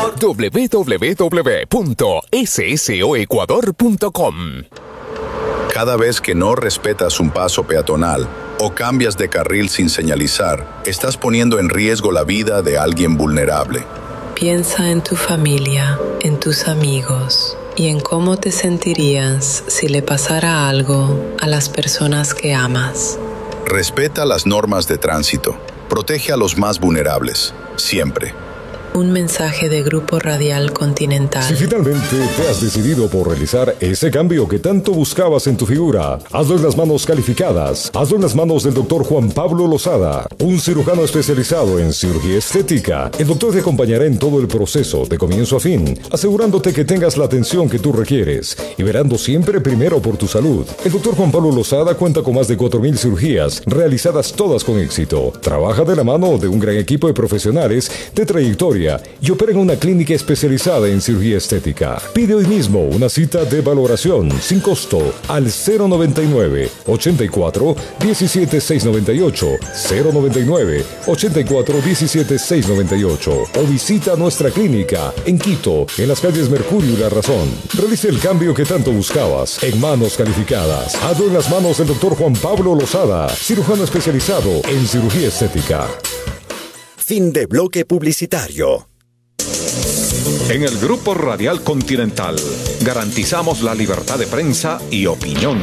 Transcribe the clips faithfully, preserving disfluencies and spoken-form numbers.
Ecuador. doble u doble u doble u punto ese ese o ecuador punto com. Cada vez que no respetas un paso peatonal o cambias de carril sin señalizar, estás poniendo en riesgo la vida de alguien vulnerable. Piensa en tu familia, en tus amigos y en cómo te sentirías si le pasara algo a las personas que amas. Respeta las normas de tránsito. Protege a los más vulnerables, siempre. Un mensaje de Grupo Radial Continental. Si finalmente te has decidido por realizar ese cambio que tanto buscabas en tu figura, hazlo en las manos calificadas. Hazlo en las manos del doctor Juan Pablo Lozada, un cirujano especializado en cirugía estética. El doctor te acompañará en todo el proceso, de comienzo a fin, asegurándote que tengas la atención que tú requieres y verando siempre primero por tu salud. El doctor Juan Pablo Lozada cuenta con más de cuatro mil cirugías, realizadas todas con éxito. Trabaja de la mano de un gran equipo de profesionales de trayectoria y opera en una clínica especializada en cirugía estética. Pide hoy mismo una cita de valoración sin costo al cero noventa y nueve, ochenta y cuatro, diecisiete, seiscientos noventa y ocho, cero noventa y nueve, ochenta y cuatro, diecisiete, seiscientos noventa y ocho o visita nuestra clínica en Quito, en las calles Mercurio y La Razón. Realice el cambio que tanto buscabas en manos calificadas. Hazlo en las manos del doctor Juan Pablo Lozada, cirujano especializado en cirugía estética. Fin de bloque publicitario. En el Grupo Radial Continental garantizamos la libertad de prensa y opinión.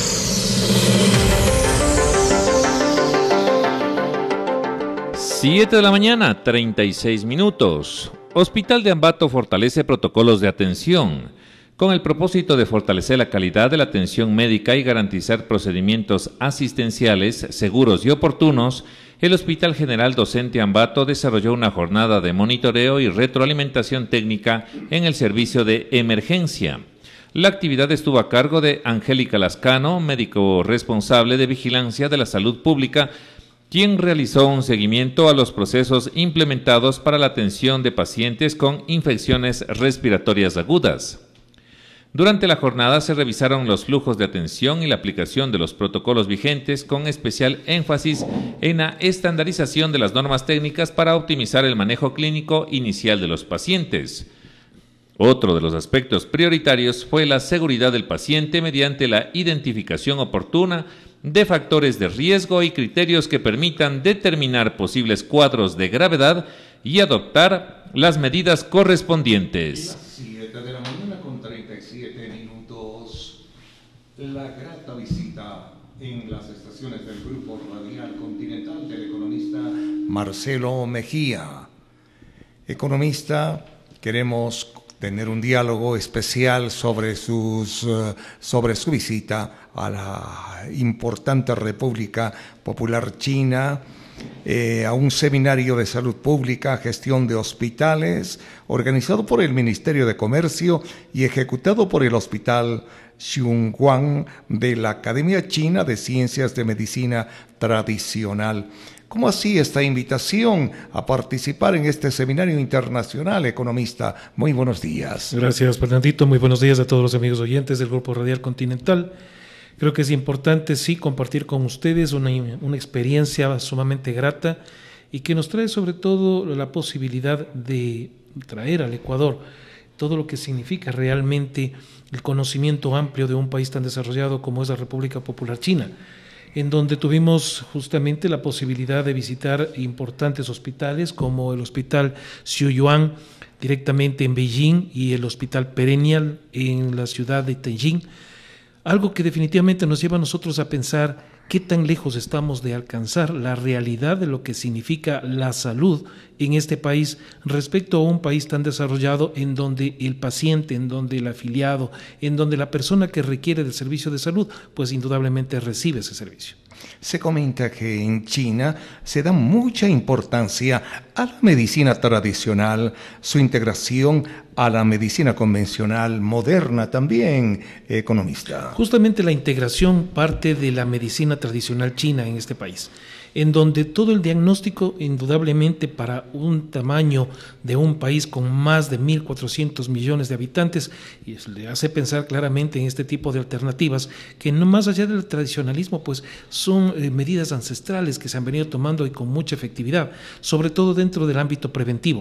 siete de la mañana, treinta y seis minutos. Hospital de Ambato fortalece protocolos de atención. Con el propósito de fortalecer la calidad de la atención médica y garantizar procedimientos asistenciales seguros y oportunos, el Hospital General Docente Ambato desarrolló una jornada de monitoreo y retroalimentación técnica en el servicio de emergencia. La actividad estuvo a cargo de Angélica Lascano, médico responsable de vigilancia de la salud pública, quien realizó un seguimiento a los procesos implementados para la atención de pacientes con infecciones respiratorias agudas. Durante la jornada se revisaron los flujos de atención y la aplicación de los protocolos vigentes, con especial énfasis en la estandarización de las normas técnicas para optimizar el manejo clínico inicial de los pacientes. Otro de los aspectos prioritarios fue la seguridad del paciente mediante la identificación oportuna de factores de riesgo y criterios que permitan determinar posibles cuadros de gravedad y adoptar las medidas correspondientes. siete de la mañana con treinta y siete minutos. La grata visita en las estaciones del Grupo Radial Continental del economista Marcelo Mejía. Economista, queremos tener un diálogo especial sobre, sus, sobre su visita a la importante República Popular China, Eh, a un seminario de salud pública, gestión de hospitales, organizado por el Ministerio de Comercio y ejecutado por el Hospital Xiongguan de la Academia China de Ciencias de Medicina Tradicional. ¿Cómo así esta invitación a participar en este seminario internacional, economista? Muy buenos días. Gracias, Fernandito. Muy buenos días a todos los amigos oyentes del Grupo Radial Continental. Creo que es importante, sí, compartir con ustedes una, una experiencia sumamente grata y que nos trae sobre todo la posibilidad de traer al Ecuador todo lo que significa realmente el conocimiento amplio de un país tan desarrollado como es la República Popular China, en donde tuvimos justamente la posibilidad de visitar importantes hospitales como el Hospital Xiuyuan directamente en Beijing y el Hospital Perennial en la ciudad de Tianjin. Algo que definitivamente nos lleva a nosotros a pensar qué tan lejos estamos de alcanzar la realidad de lo que significa la salud en este país respecto a un país tan desarrollado en donde el paciente, en donde el afiliado, en donde la persona que requiere del servicio de salud, pues indudablemente recibe ese servicio. Se comenta que en China se da mucha importancia a la medicina tradicional, su integración a la medicina convencional, moderna también, economista. Justamente la integración parte de la medicina tradicional china en este país, en donde todo el diagnóstico, indudablemente para un tamaño de un país con más de mil cuatrocientos millones de habitantes, y le hace pensar claramente en este tipo de alternativas, que no más allá del tradicionalismo, pues son eh, medidas ancestrales que se han venido tomando y con mucha efectividad, sobre todo dentro del ámbito preventivo.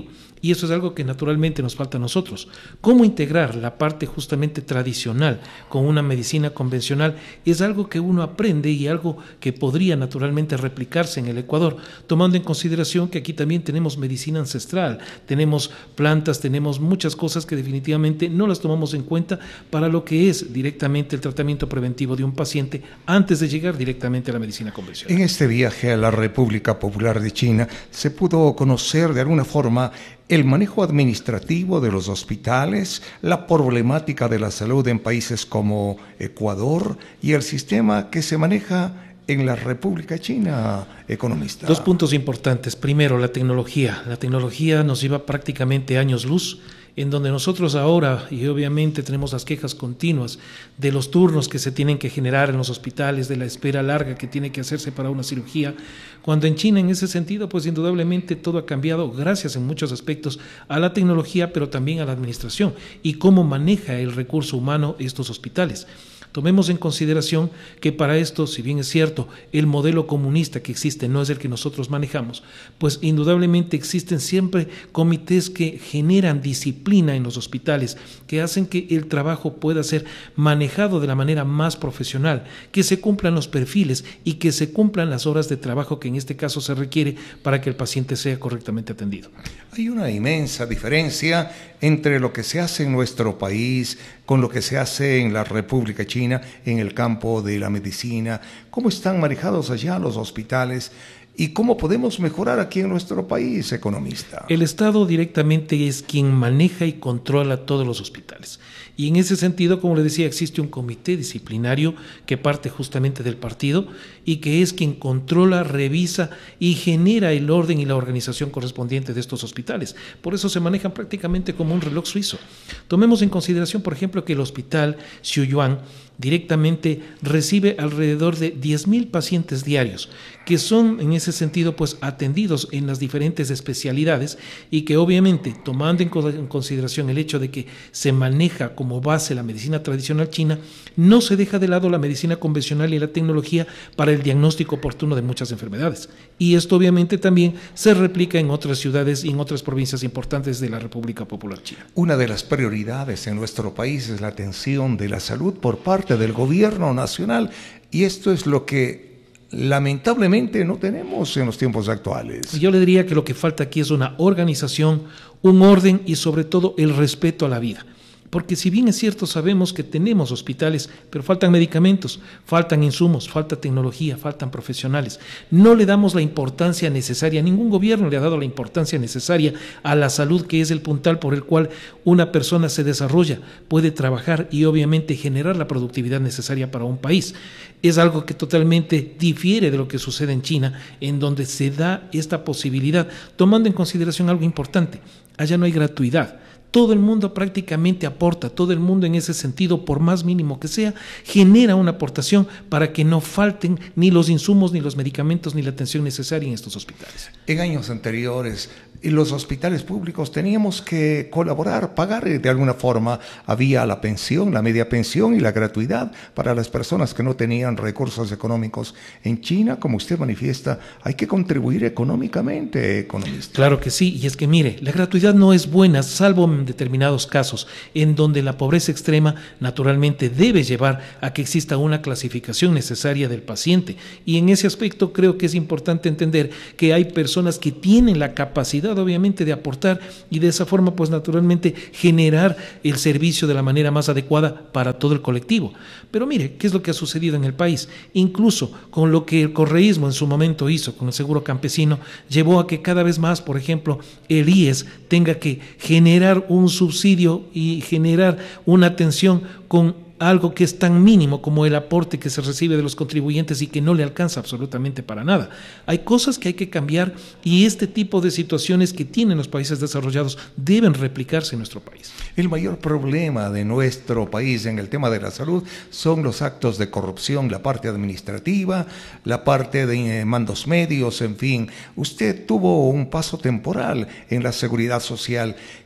Y eso es algo que naturalmente nos falta a nosotros. ¿Cómo integrar la parte justamente tradicional con una medicina convencional? Es algo que uno aprende y algo que podría naturalmente replicarse en el Ecuador, tomando en consideración que aquí también tenemos medicina ancestral, tenemos plantas, tenemos muchas cosas que definitivamente no las tomamos en cuenta para lo que es directamente el tratamiento preventivo de un paciente antes de llegar directamente a la medicina convencional. En este viaje a la República Popular de China se pudo conocer de alguna forma el manejo administrativo de los hospitales, la problemática de la salud en países como Ecuador y el sistema que se maneja en la República China, economista. Dos puntos importantes. Primero, la tecnología. La tecnología nos lleva prácticamente años luz, en donde nosotros ahora, y obviamente tenemos las quejas continuas de los turnos que se tienen que generar en los hospitales, de la espera larga que tiene que hacerse para una cirugía, cuando en China en ese sentido, pues indudablemente todo ha cambiado gracias en muchos aspectos a la tecnología, pero también a la administración y cómo maneja el recurso humano estos hospitales. Tomemos en consideración que para esto, si bien es cierto, el modelo comunista que existe no es el que nosotros manejamos, pues indudablemente existen siempre comités que generan disciplina en los hospitales, que hacen que el trabajo pueda ser manejado de la manera más profesional, que se cumplan los perfiles y que se cumplan las horas de trabajo que en este caso se requiere para que el paciente sea correctamente atendido. Hay una inmensa diferencia entre lo que se hace en nuestro país con lo que se hace en la República China en el campo de la medicina. ¿Cómo están manejados allá los hospitales? ¿Y cómo podemos mejorar aquí en nuestro país, economista? El Estado directamente es quien maneja y controla todos los hospitales. Y en ese sentido, como le decía, existe un comité disciplinario que parte justamente del partido y que es quien controla, revisa y genera el orden y la organización correspondiente de estos hospitales. Por eso se manejan prácticamente como un reloj suizo. Tomemos en consideración, por ejemplo, que el hospital Xuyuan directamente recibe alrededor de diez mil pacientes diarios, que son en ese sentido pues atendidos en las diferentes especialidades y que obviamente tomando en consideración el hecho de que se maneja como base la medicina tradicional china, no se deja de lado la medicina convencional y la tecnología para el diagnóstico oportuno de muchas enfermedades. Y esto obviamente también se replica en otras ciudades y en otras provincias importantes de la República Popular China. Una de las prioridades en nuestro país es la atención de la salud por parte del gobierno nacional, y esto es lo que lamentablemente no tenemos en los tiempos actuales. Yo le diría que lo que falta aquí es una organización, un orden y sobre todo el respeto a la vida. Porque si bien es cierto, sabemos que tenemos hospitales, pero faltan medicamentos, faltan insumos, falta tecnología, faltan profesionales. No le damos la importancia necesaria, ningún gobierno le ha dado la importancia necesaria a la salud, que es el puntal por el cual una persona se desarrolla, puede trabajar y obviamente generar la productividad necesaria para un país. Es algo que totalmente difiere de lo que sucede en China, en donde se da esta posibilidad, tomando en consideración algo importante: allá no hay gratuidad. Todo el mundo prácticamente aporta, todo el mundo en ese sentido, por más mínimo que sea, genera una aportación para que no falten ni los insumos, ni los medicamentos, ni la atención necesaria en estos hospitales. En años anteriores, en los hospitales públicos teníamos que colaborar, pagar de alguna forma. Había la pensión, la media pensión y la gratuidad para las personas que no tenían recursos económicos. En China, como usted manifiesta, hay que contribuir económicamente, economista. Claro que sí, y es que mire, la gratuidad no es buena, salvo en determinados casos, en donde la pobreza extrema naturalmente debe llevar a que exista una clasificación necesaria del paciente. Y en ese aspecto creo que es importante entender que hay personas que tienen la capacidad obviamente de aportar y de esa forma pues naturalmente generar el servicio de la manera más adecuada para todo el colectivo. Pero mire, ¿qué es lo que ha sucedido en el país? Incluso con lo que el correísmo en su momento hizo con el seguro campesino, llevó a que cada vez más, por ejemplo, el I E S tenga que generar un subsidio y generar una atención con algo que es tan mínimo como el aporte que se recibe de los contribuyentes y que no le alcanza absolutamente para nada. Hay cosas que hay que cambiar y este tipo de situaciones que tienen los países desarrollados deben replicarse en nuestro país. El mayor problema de nuestro país en el tema de la salud son los actos de corrupción, la parte administrativa, la parte de mandos medios, en fin. Usted tuvo un paso temporal en la seguridad social.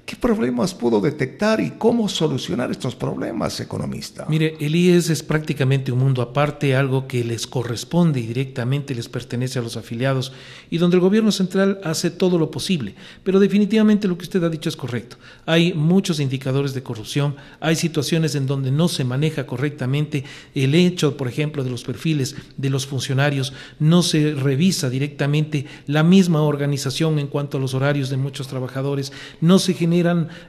¿Qué problemas pudo detectar y cómo solucionar estos problemas, economista? Mire, el I E S es prácticamente un mundo aparte, algo que les corresponde y directamente les pertenece a los afiliados y donde el gobierno central hace todo lo posible. Pero definitivamente lo que usted ha dicho es correcto. Hay muchos indicadores de corrupción, hay situaciones en donde no se maneja correctamente el hecho, por ejemplo, de los perfiles de los funcionarios, no se revisa directamente la misma organización en cuanto a los horarios de muchos trabajadores, no se generan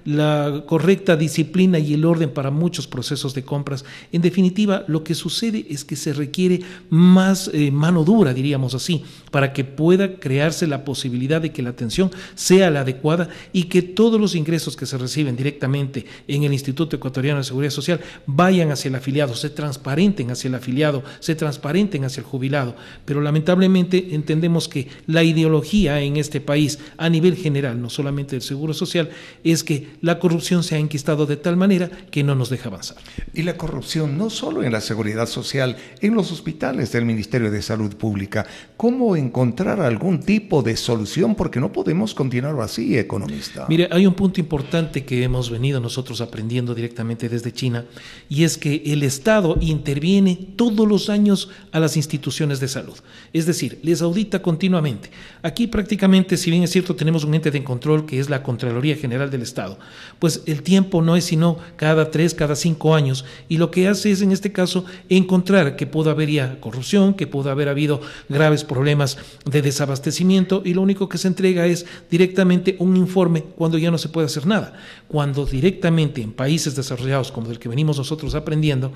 la correcta disciplina y el orden para muchos procesos de compras. En definitiva, lo que sucede es que se requiere más eh, mano dura, diríamos así, para que pueda crearse la posibilidad de que la atención sea la adecuada y que todos los ingresos que se reciben directamente en el Instituto Ecuatoriano de Seguridad Social vayan hacia el afiliado, se transparenten hacia el afiliado, se transparenten hacia el jubilado. Pero lamentablemente entendemos que la ideología en este país a nivel general, no solamente del Seguro Social, es que la corrupción se ha enquistado de tal manera que no nos deja avanzar. Y la corrupción no solo en la seguridad social, en los hospitales del Ministerio de Salud Pública. ¿Cómo encontrar algún tipo de solución? Porque no podemos continuar así, economista. Mire, hay un punto importante que hemos venido nosotros aprendiendo directamente desde China, y es que el Estado interviene todos los años a las instituciones de salud. Es decir, les audita continuamente. Aquí prácticamente, si bien es cierto, tenemos un ente de control que es la Contraloría General del Estado, pues el tiempo no es sino cada tres, cada cinco años, y lo que hace es en este caso encontrar que pudo haber ya corrupción, que pudo haber habido graves problemas de desabastecimiento, y lo único que se entrega es directamente un informe cuando ya no se puede hacer nada. Cuando directamente en países desarrollados como el que venimos nosotros aprendiendo,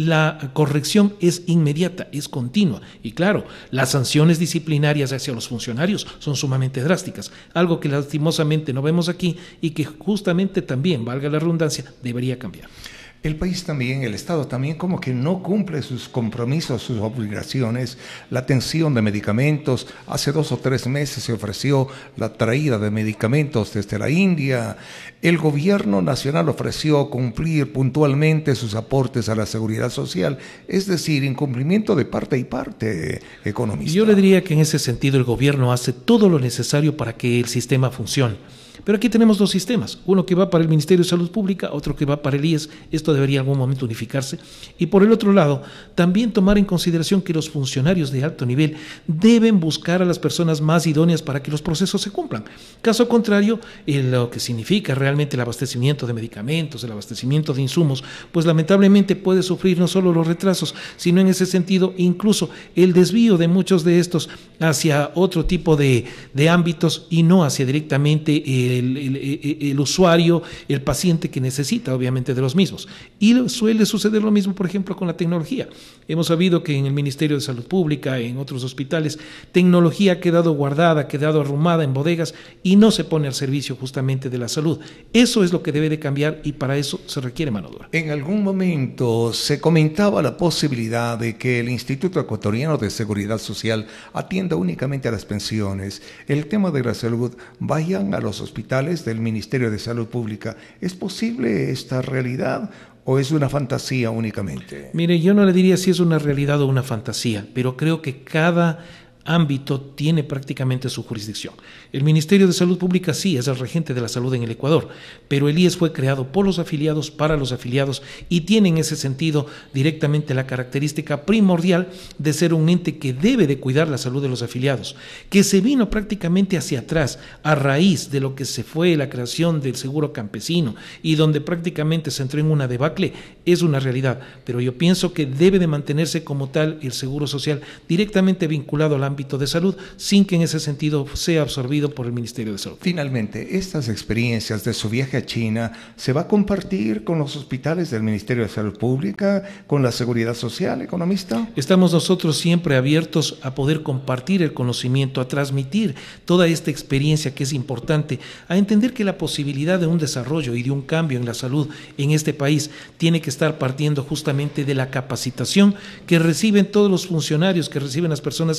la corrección es inmediata, es continua, y claro, las sanciones disciplinarias hacia los funcionarios son sumamente drásticas, algo que lastimosamente no vemos aquí y que justamente también, valga la redundancia, debería cambiar. El país también, el Estado también como que no cumple sus compromisos, sus obligaciones, la atención de medicamentos. Hace dos o tres meses se ofreció la traída de medicamentos desde la India. El gobierno nacional ofreció cumplir puntualmente sus aportes a la seguridad social, es decir, incumplimiento de parte y parte, economista. Yo le diría que en ese sentido el gobierno hace todo lo necesario para que el sistema funcione. Pero aquí tenemos dos sistemas, uno que va para el Ministerio de Salud Pública, otro que va para el I E S, esto debería en algún momento unificarse, y por el otro lado, también tomar en consideración que los funcionarios de alto nivel deben buscar a las personas más idóneas para que los procesos se cumplan. Caso contrario, en lo que significa realmente el abastecimiento de medicamentos, el abastecimiento de insumos, pues lamentablemente puede sufrir no solo los retrasos, sino en ese sentido incluso el desvío de muchos de estos hacia otro tipo de, de ámbitos y no hacia directamente el El, el, el usuario, el paciente que necesita obviamente de los mismos. Y suele suceder lo mismo, por ejemplo, con la tecnología. Hemos sabido que en el Ministerio de Salud Pública, en otros hospitales, tecnología ha quedado guardada, ha quedado arrumada en bodegas y no se pone al servicio justamente de la salud. Eso es lo que debe de cambiar y para eso se requiere mano dura. En algún momento se comentaba la posibilidad de que el Instituto Ecuatoriano de Seguridad Social atienda únicamente a las pensiones. El tema de la salud, vayan a los hospitales del Ministerio de Salud Pública. ¿Es posible esta realidad o es una fantasía únicamente? Mire, yo no le diría si es una realidad o una fantasía, pero creo que cada ámbito tiene prácticamente su jurisdicción. El Ministerio de Salud Pública sí es el regente de la salud en el Ecuador, pero el I E S fue creado por los afiliados, para los afiliados, y tiene en ese sentido directamente la característica primordial de ser un ente que debe de cuidar la salud de los afiliados, que se vino prácticamente hacia atrás a raíz de lo que se fue la creación del seguro campesino y donde prácticamente se entró en una debacle, es una realidad, pero yo pienso que debe de mantenerse como tal el seguro social directamente vinculado al ámbito de salud, sin que en ese sentido sea absorbido por el Ministerio de Salud. Finalmente, estas experiencias de su viaje a China se va a compartir con los hospitales del Ministerio de Salud Pública, con la Seguridad Social, economista. Estamos nosotros siempre abiertos a poder compartir el conocimiento, a transmitir toda esta experiencia que es importante, a entender que la posibilidad de un desarrollo y de un cambio en la salud en este país tiene que estar partiendo justamente de la capacitación que reciben todos los funcionarios, que reciben las personas que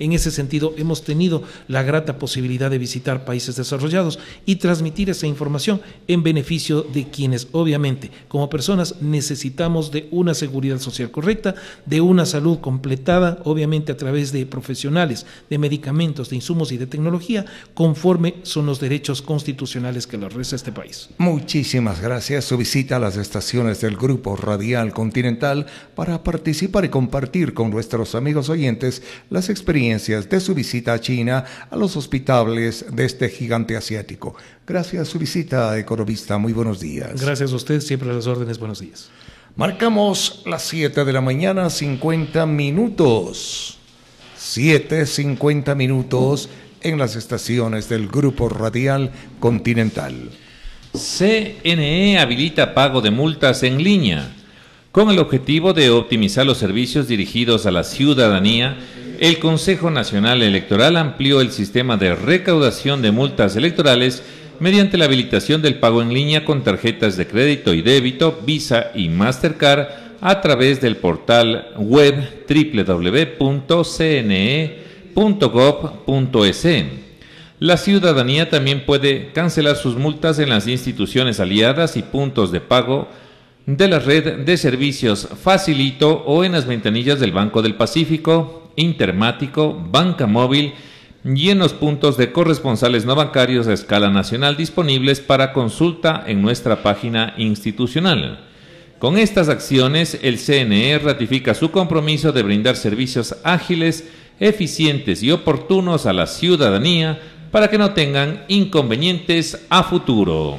En ese sentido, hemos tenido la grata posibilidad de visitar países desarrollados y transmitir esa información en beneficio de quienes, obviamente, como personas necesitamos de una seguridad social correcta, de una salud completada, obviamente a través de profesionales, de medicamentos, de insumos y de tecnología, conforme son los derechos constitucionales que le reza este país. Muchísimas gracias. Su visita a las estaciones del Grupo Radial Continental para participar y compartir con nuestros amigos oyentes las experiencias de su visita a China, a los hospitales de este gigante asiático. Gracias su visita, economista. Muy buenos días. Gracias a usted, siempre a las órdenes. Buenos días. Marcamos las siete de la mañana, cincuenta minutos. siete, cincuenta minutos en las estaciones del Grupo Radial Continental. C N E habilita pago de multas en línea. Con el objetivo de optimizar los servicios dirigidos a la ciudadanía, el Consejo Nacional Electoral amplió el sistema de recaudación de multas electorales mediante la habilitación del pago en línea con tarjetas de crédito y débito, Visa y Mastercard a través del portal web doble u doble u doble u punto c n e punto gov punto e s. La ciudadanía también puede cancelar sus multas en las instituciones aliadas y puntos de pago de la red de servicios Facilito o en las ventanillas del Banco del Pacífico, Intermático, Banca Móvil y en los puntos de corresponsales no bancarios a escala nacional disponibles para consulta en nuestra página institucional. Con estas acciones, el C N E ratifica su compromiso de brindar servicios ágiles, eficientes y oportunos a la ciudadanía para que no tengan inconvenientes a futuro.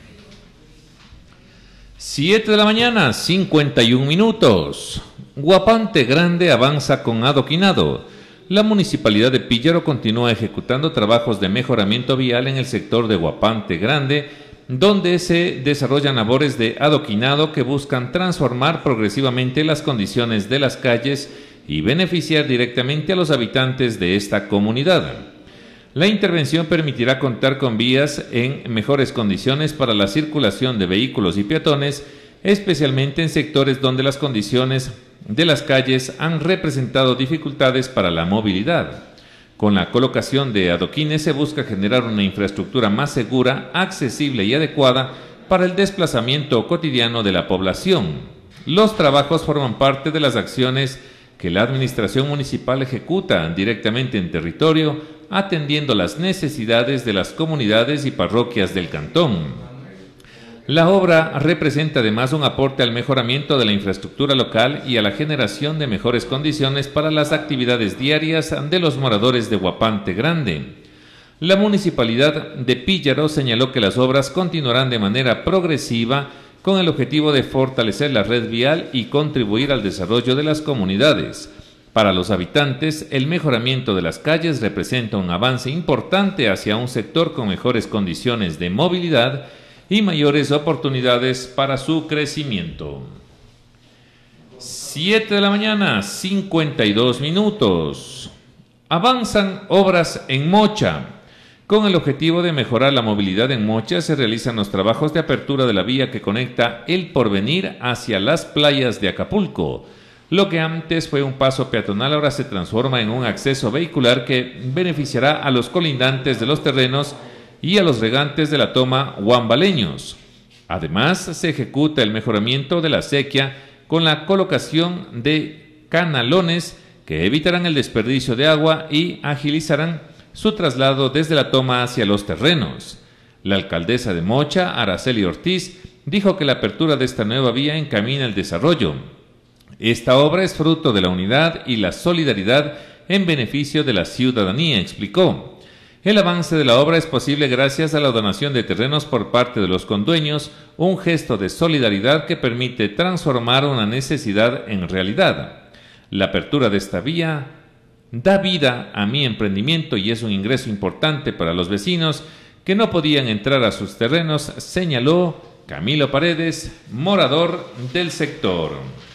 siete de la mañana, cincuenta y un minutos. Guapante Grande avanza con adoquinado. La Municipalidad de Píllaro continúa ejecutando trabajos de mejoramiento vial en el sector de Guapante Grande, donde se desarrollan labores de adoquinado que buscan transformar progresivamente las condiciones de las calles y beneficiar directamente a los habitantes de esta comunidad. La intervención permitirá contar con vías en mejores condiciones para la circulación de vehículos y peatones, especialmente en sectores donde las condiciones de las calles han representado dificultades para la movilidad. Con la colocación de adoquines se busca generar una infraestructura más segura, accesible y adecuada para el desplazamiento cotidiano de la población. Los trabajos forman parte de las acciones que la administración municipal ejecuta directamente en territorio, atendiendo las necesidades de las comunidades y parroquias del cantón. La obra representa además un aporte al mejoramiento de la infraestructura local y a la generación de mejores condiciones para las actividades diarias de los moradores de Guapante Grande. La Municipalidad de Píllaro señaló que las obras continuarán de manera progresiva con el objetivo de fortalecer la red vial y contribuir al desarrollo de las comunidades. Para los habitantes, el mejoramiento de las calles representa un avance importante hacia un sector con mejores condiciones de movilidad y mayores oportunidades para su crecimiento. siete de la mañana, cincuenta y dos minutos. Avanzan obras en Mocha. Con el objetivo de mejorar la movilidad en Mocha, se realizan los trabajos de apertura de la vía que conecta El Porvenir hacia las playas de Acapulco. Lo que antes fue un paso peatonal ahora se transforma en un acceso vehicular que beneficiará a los colindantes de los terrenos y a los regantes de la toma huambaleños. Además, se ejecuta el mejoramiento de la acequia con la colocación de canalones que evitarán el desperdicio de agua y agilizarán su traslado desde la toma hacia los terrenos. La alcaldesa de Mocha, Araceli Ortiz, dijo que la apertura de esta nueva vía encamina el desarrollo. Esta obra es fruto de la unidad y la solidaridad en beneficio de la ciudadanía, explicó. El avance de la obra es posible gracias a la donación de terrenos por parte de los condueños, un gesto de solidaridad que permite transformar una necesidad en realidad. La apertura de esta vía da vida a mi emprendimiento y es un ingreso importante para los vecinos que no podían entrar a sus terrenos, señaló Camilo Paredes, morador del sector.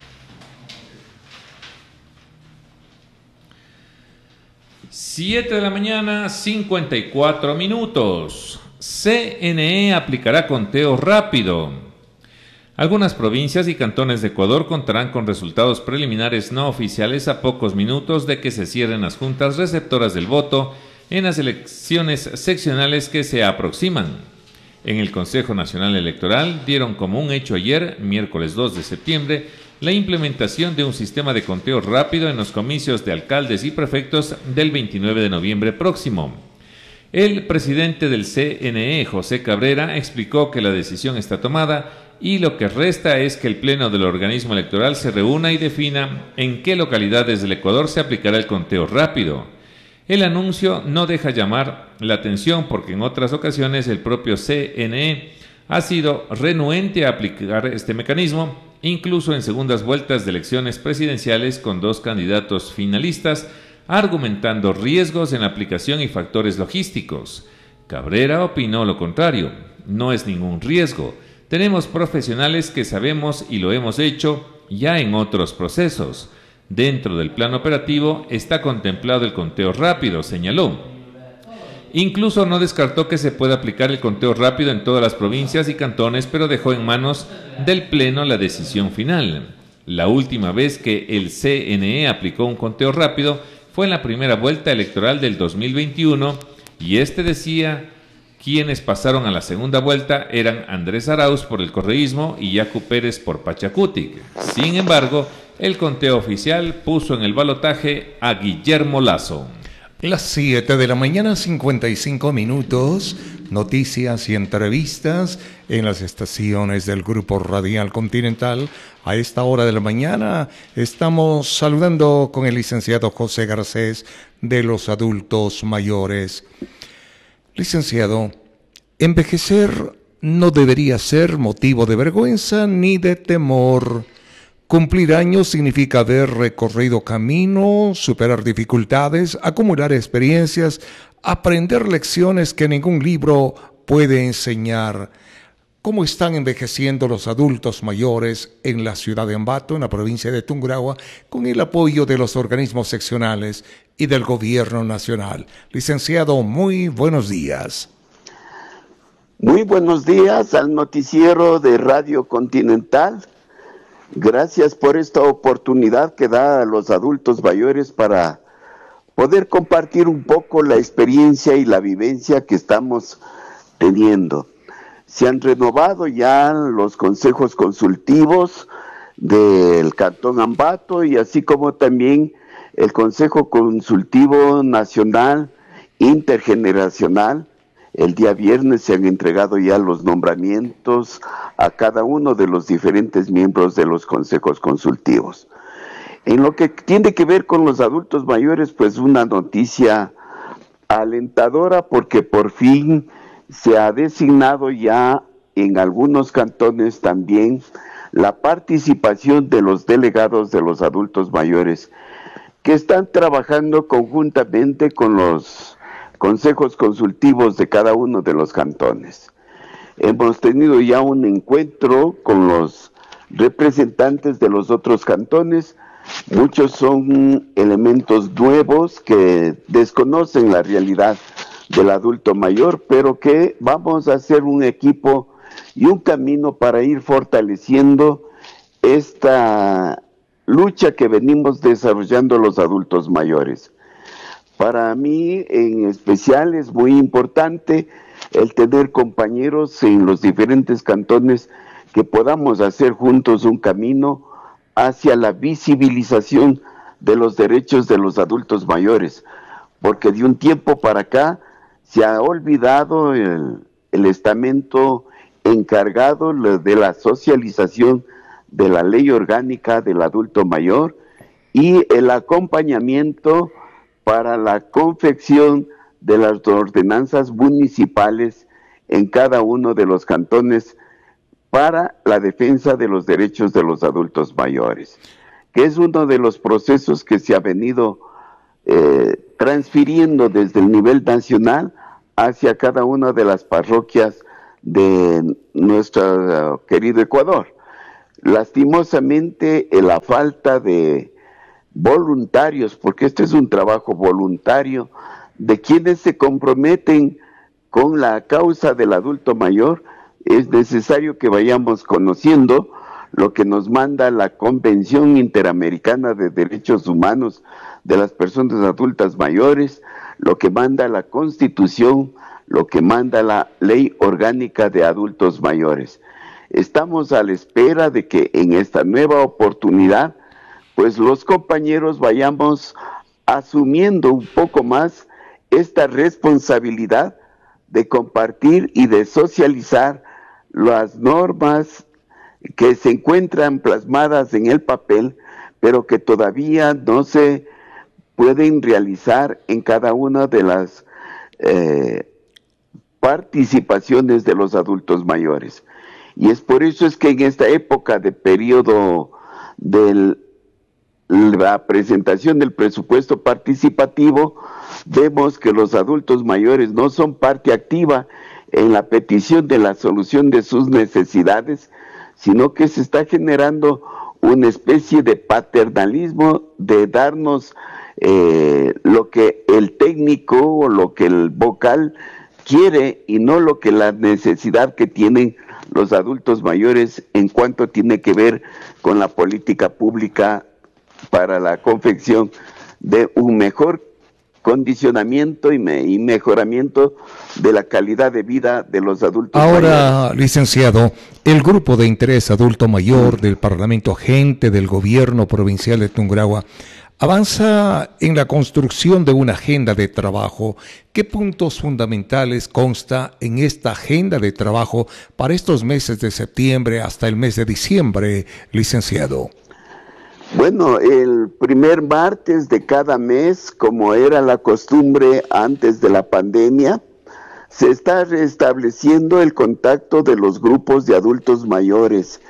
siete de la mañana, cincuenta y cuatro minutos. C N E aplicará conteo rápido. Algunas provincias y cantones de Ecuador contarán con resultados preliminares no oficiales a pocos minutos de que se cierren las juntas receptoras del voto en las elecciones seccionales que se aproximan. En el Consejo Nacional Electoral dieron como un hecho ayer, miércoles dos de septiembre, la implementación de un sistema de conteo rápido en los comicios de alcaldes y prefectos del veintinueve de noviembre próximo. El presidente del C N E, José Cabrera, explicó que la decisión está tomada y lo que resta es que el Pleno del organismo electoral se reúna y defina en qué localidades del Ecuador se aplicará el conteo rápido. El anuncio no deja llamar la atención porque en otras ocasiones el propio C N E ha sido renuente a aplicar este mecanismo, incluso en segundas vueltas de elecciones presidenciales con dos candidatos finalistas, argumentando riesgos en la aplicación y factores logísticos. Cabrera opinó lo contrario, no es ningún riesgo. Tenemos profesionales que sabemos y lo hemos hecho ya en otros procesos. Dentro del plan operativo está contemplado el conteo rápido, señaló. Incluso no descartó que se pueda aplicar el conteo rápido en todas las provincias y cantones, pero dejó en manos del Pleno la decisión final. La última vez que el C N E aplicó un conteo rápido fue en la primera vuelta electoral del dos mil veintiuno y este decía quienes pasaron a la segunda vuelta eran Andrés Arauz por el correísmo y Yacu Pérez por Pachacutic. Sin embargo, el conteo oficial puso en el balotaje a Guillermo Lazo. Las siete de la mañana, cincuenta y cinco minutos, noticias y entrevistas en las estaciones del Grupo Radial Continental. A esta hora de la mañana estamos saludando con el licenciado José Garcés de los adultos mayores. Licenciado, envejecer no debería ser motivo de vergüenza ni de temor. Cumplir años significa haber recorrido camino, superar dificultades, acumular experiencias, aprender lecciones que ningún libro puede enseñar. ¿Cómo están envejeciendo los adultos mayores en la ciudad de Ambato, en la provincia de Tungurahua, con el apoyo de los organismos seccionales y del gobierno nacional? Licenciado, muy buenos días. Muy buenos días al noticiero de Radio Continental. Gracias por esta oportunidad que da a los adultos mayores para poder compartir un poco la experiencia y la vivencia que estamos teniendo. Se han renovado ya los consejos consultivos del Cantón Ambato y así como también el Consejo Consultivo Nacional Intergeneracional. El día viernes se han entregado ya los nombramientos a cada uno de los diferentes miembros de los consejos consultivos. En lo que tiene que ver con los adultos mayores, pues una noticia alentadora porque por fin se ha designado ya en algunos cantones también la participación de los delegados de los adultos mayores que están trabajando conjuntamente con los consejos consultivos de cada uno de los cantones. Hemos tenido ya un encuentro con los representantes de los otros cantones. Muchos son elementos nuevos que desconocen la realidad del adulto mayor, pero que vamos a hacer un equipo y un camino para ir fortaleciendo esta lucha que venimos desarrollando los adultos mayores. Para mí, en especial, es muy importante el tener compañeros en los diferentes cantones que podamos hacer juntos un camino hacia la visibilización de los derechos de los adultos mayores, porque de un tiempo para acá se ha olvidado el, el estamento encargado de la socialización de la ley orgánica del adulto mayor y el acompañamiento para la confección de las ordenanzas municipales en cada uno de los cantones para la defensa de los derechos de los adultos mayores, que es uno de los procesos que se ha venido eh, transfiriendo desde el nivel nacional hacia cada una de las parroquias de nuestro uh, querido Ecuador. Lastimosamente, eh, la falta de voluntarios, porque este es un trabajo voluntario, de quienes se comprometen con la causa del adulto mayor, es necesario que vayamos conociendo lo que nos manda la Convención Interamericana de Derechos Humanos de las Personas Adultas Mayores, lo que manda la Constitución, lo que manda la Ley Orgánica de Adultos Mayores. Estamos a la espera de que en esta nueva oportunidad, pues los compañeros vayamos asumiendo un poco más esta responsabilidad de compartir y de socializar las normas que se encuentran plasmadas en el papel, pero que todavía no se pueden realizar en cada una de las eh, participaciones de los adultos mayores. Y es por eso es que en esta época de periodo de la presentación del presupuesto participativo, vemos que los adultos mayores no son parte activa en la petición de la solución de sus necesidades, sino que se está generando una especie de paternalismo de darnos eh, lo que el técnico o lo que el vocal quiere y no lo que la necesidad que tienen los adultos mayores en cuanto tiene que ver con la política pública para la confección de un mejor condicionamiento y, me, y mejoramiento de la calidad de vida de los adultos Ahora, mayores. Ahora, licenciado, el Grupo de Interés Adulto Mayor del Parlamento Gente del Gobierno Provincial de Tungurahua avanza en la construcción de una agenda de trabajo. ¿Qué puntos fundamentales consta en esta agenda de trabajo para estos meses de septiembre hasta el mes de diciembre, licenciado? Bueno, el primer martes de cada mes, como era la costumbre antes de la pandemia, se está restableciendo el contacto de los grupos de adultos mayores.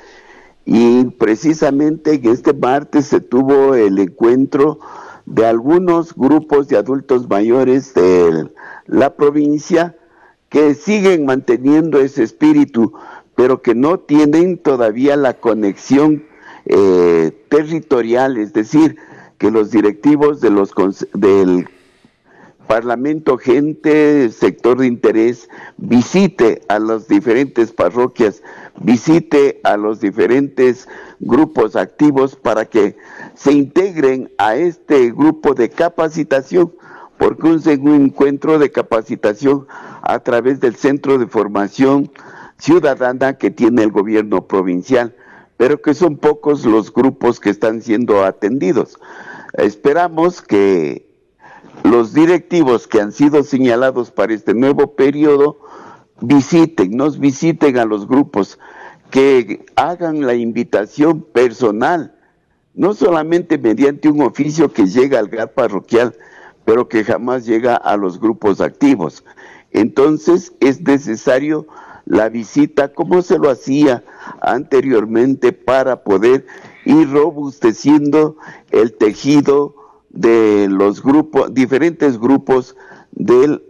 Y precisamente en este martes se tuvo el encuentro de algunos grupos de adultos mayores de la provincia que siguen manteniendo ese espíritu, pero que no tienen todavía la conexión eh, territorial, es decir, que los directivos de los del Parlamento Gente, sector de interés, visite a las diferentes parroquias, visite a los diferentes grupos activos para que se integren a este grupo de capacitación, porque un encuentro de capacitación a través del Centro de Formación Ciudadana que tiene el gobierno provincial, pero que son pocos los grupos que están siendo atendidos. Esperamos que los directivos que han sido señalados para este nuevo periodo visiten, nos visiten a los grupos, que hagan la invitación personal, no solamente mediante un oficio que llega al G A T parroquial, pero que jamás llega a los grupos activos. Entonces es necesario la visita como se lo hacía anteriormente para poder ir robusteciendo el tejido de los grupos, diferentes grupos del,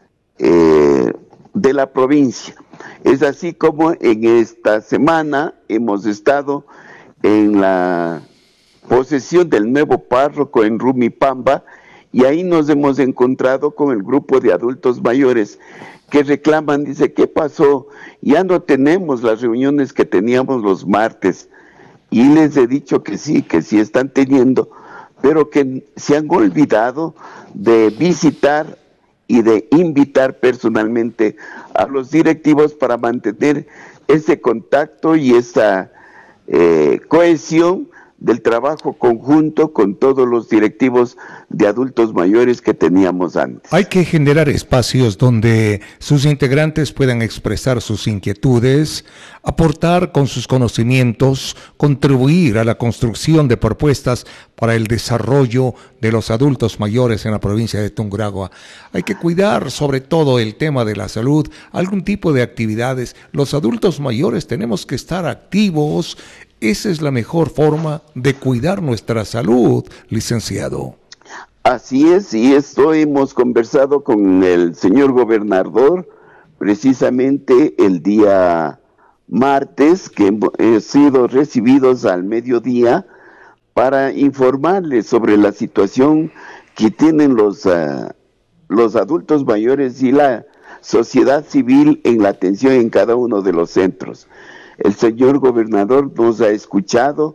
eh, de la provincia. Es así como en esta semana hemos estado en la posesión del nuevo párroco en Rumipamba, y ahí nos hemos encontrado con el grupo de adultos mayores que reclaman, dice, ¿qué pasó? Ya no tenemos las reuniones que teníamos los martes. Y les he dicho que sí, que sí están teniendo, pero que se han olvidado de visitar y de invitar personalmente a los directivos para mantener ese contacto y esa eh, cohesión del trabajo conjunto con todos los directivos de adultos mayores que teníamos antes. Hay que generar espacios donde sus integrantes puedan expresar sus inquietudes, aportar con sus conocimientos, contribuir a la construcción de propuestas para el desarrollo de los adultos mayores en la provincia de Tungurahua. Hay que cuidar sobre todo el tema de la salud, algún tipo de actividades. Los adultos mayores tenemos que estar activos. Esa es la mejor forma de cuidar nuestra salud, licenciado. Así es, y esto hemos conversado con el señor gobernador precisamente el día martes, que hemos sido recibidos al mediodía para informarles sobre la situación que tienen los, uh, los adultos mayores y la sociedad civil en la atención en cada uno de los centros. El señor gobernador nos ha escuchado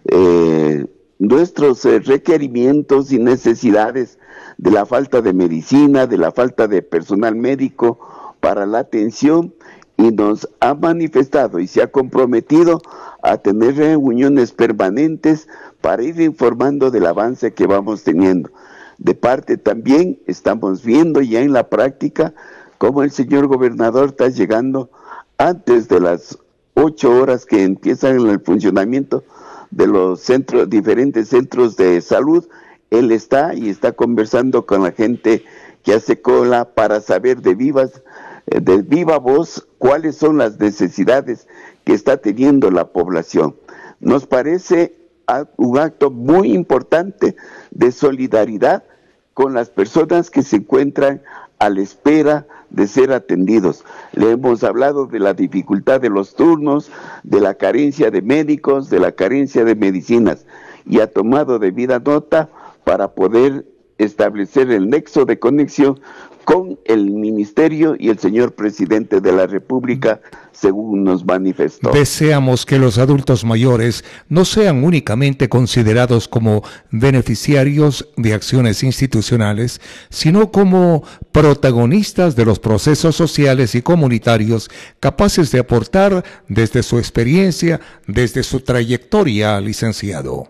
eh, nuestros eh, requerimientos y necesidades de la falta de medicina, de la falta de personal médico para la atención, y nos ha manifestado y se ha comprometido a tener reuniones permanentes para ir informando del avance que vamos teniendo. De parte también estamos viendo ya en la práctica cómo el señor gobernador está llegando antes de las ocho horas que empiezan el funcionamiento de los centros, diferentes centros de salud. Él está y está conversando con la gente que hace cola para saber de vivas, de viva voz cuáles son las necesidades que está teniendo la población. Nos parece un acto muy importante de solidaridad con las personas que se encuentran a la espera de ser atendidos. Le hemos hablado de la dificultad de los turnos, de la carencia de médicos, de la carencia de medicinas, y ha tomado debida nota para poder establecer el nexo de conexión con el ministerio y el señor presidente de la República, según nos manifestó. Deseamos que los adultos mayores no sean únicamente considerados como beneficiarios de acciones institucionales, sino como protagonistas de los procesos sociales y comunitarios, capaces de aportar desde su experiencia, desde su trayectoria, licenciado.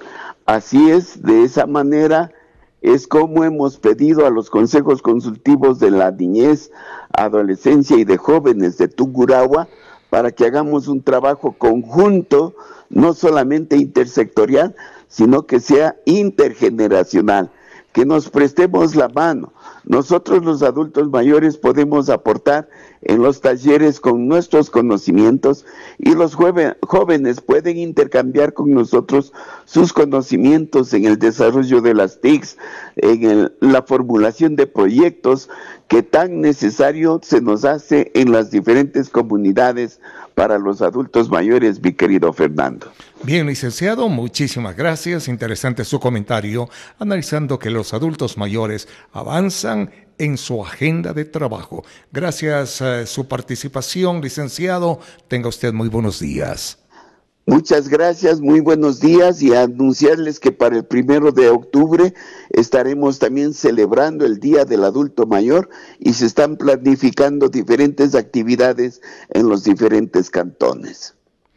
Así es, de esa manera es como hemos pedido a los consejos consultivos de la niñez, adolescencia y de jóvenes de Tungurahua para que hagamos un trabajo conjunto, no solamente intersectorial, sino que sea intergeneracional, que nos prestemos la mano. Nosotros los adultos mayores podemos aportar en los talleres con nuestros conocimientos, y los jóvenes pueden intercambiar con nosotros sus conocimientos en el desarrollo de las T I Cs, en el, la formulación de proyectos que tan necesario se nos hace en las diferentes comunidades para los adultos mayores, mi querido Fernando. Bien, licenciado, muchísimas gracias. Interesante su comentario, analizando que los adultos mayores avanzan en su agenda de trabajo. Gracias a su participación, licenciado. Tenga usted muy buenos días. Muchas gracias, muy buenos días, y anunciarles que para el primero de octubre estaremos también celebrando el Día del Adulto Mayor y se están planificando diferentes actividades en los diferentes cantones.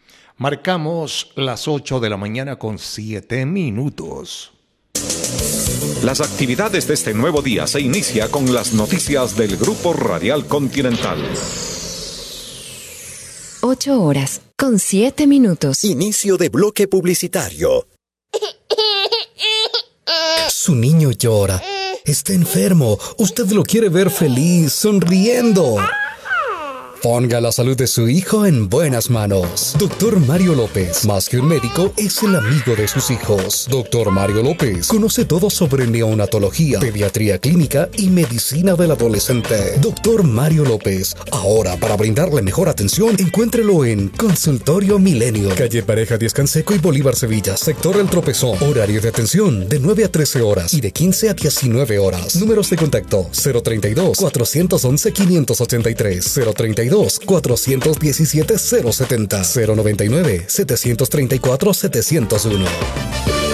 Marcamos las ocho de la mañana con siete minutos. Las actividades de este nuevo día se inicia con las noticias del Grupo Radial Continental. Ocho horas con siete minutos. Inicio de bloque publicitario. Su niño llora. Está enfermo. Usted lo quiere ver feliz, sonriendo. Ponga la salud de su hijo en buenas manos. Doctor Mario López, más que un médico, es el amigo de sus hijos. Doctor Mario López conoce todo sobre neonatología, pediatría clínica y medicina del adolescente. Doctor Mario López, ahora para brindarle mejor atención, encuéntrelo en Consultorio Milenio, calle Pareja Díaz Canseco y Bolívar Sevilla, sector El Tropezón. Horario de atención de nueve a trece horas y de quince a diecinueve horas. Números de contacto cero treinta y dos, cuatrocientos once, quinientos ochenta y tres, cero treinta y dos, cuatrocientos diecisiete, cero setenta, cero noventa y nueve, setecientos treinta y cuatro, setecientos uno.